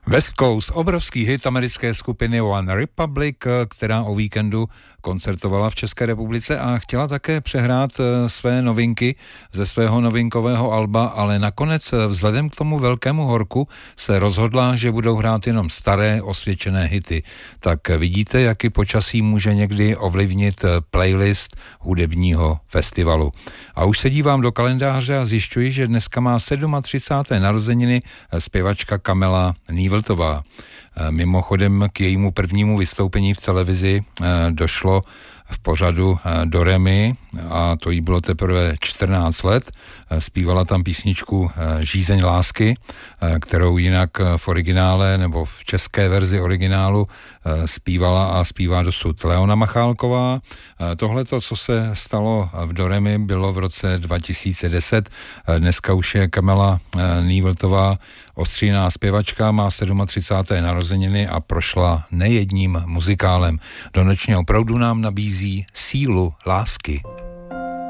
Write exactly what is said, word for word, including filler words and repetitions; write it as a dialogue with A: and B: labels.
A: West Coast, obrovský hit americké skupiny One Republic, která o víkendu koncertovala v České republice a chtěla také přehrát své novinky ze svého novinkového alba, ale nakonec vzhledem k tomu velkému horku se rozhodla, že budou hrát jenom staré osvědčené hity. Tak vidíte, jaký počasí může někdy ovlivnit playlist hudebního festivalu. A už se dívám do kalendáře a zjišťuji, že dneska má třicáté sedmé narozeniny zpěvačka Kamela Nývltová. Mimochodem k jejímu prvnímu vystoupení v televizi došlo v pořadu Do Re Mi a to jí bylo teprve čtrnáct let. Zpívala tam písničku Žízeň lásky, kterou jinak v originále nebo v české verzi originálu zpívala a zpívá dosud Leona Machálková. Tohleto, co se stalo v Do Re Mi, bylo v roce dva tisíce deset. Dneska už je Kamela Nývltová ostříná zpěvačka, má třicáté sedmé narozeniny a prošla nejedním muzikálem. Do nočního proudu nám nabízí Sílu lásky.